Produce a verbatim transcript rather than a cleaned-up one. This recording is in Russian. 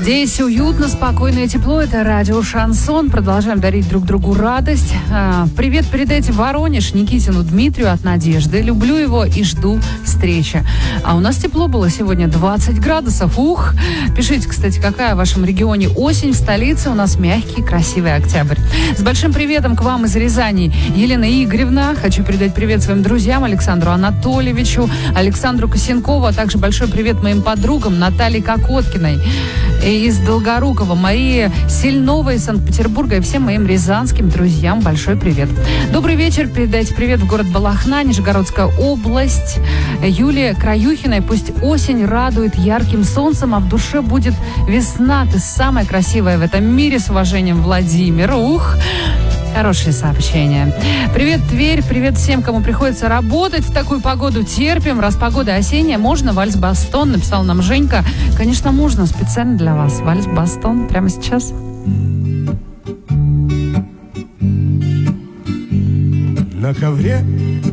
Здесь уютно, спокойно и тепло. Это радио «Шансон». Продолжаем дарить друг другу радость. Привет передайте Воронеж Никитину Дмитрию от Надежды. Люблю его и жду встречи. А у нас тепло было сегодня, двадцать градусов. Ух! Пишите, кстати, какая в вашем регионе осень. В столице у нас мягкий, красивый октябрь. С большим приветом к вам из Рязани Елена Игоревна. Хочу передать привет своим друзьям Александру Анатольевичу, Александру Косенкову, а также большой привет моим подругам Наталье Кокоткиной из Долгорукова, Марии Сильновой из Санкт-Петербурга и всем моим рязанским друзьям большой привет. Добрый вечер. Передайте привет в город Балахна, Нижегородская область, Юлия Краюхиной. Пусть осень радует ярким солнцем, а в душе будет весна. Ты самая красивая в этом мире. С уважением, Владимир. Ух! Хорошие сообщения. Привет, Тверь. Привет всем, кому приходится работать в такую погоду. Терпим. Раз погода осенняя, можно вальс-бастон? Написал нам Женька. Конечно, можно. Специально для вас. Вальс-бастон прямо сейчас. На ковре